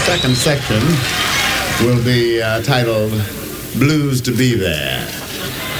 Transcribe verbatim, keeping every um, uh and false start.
second section will be uh, titled Blues to Be There.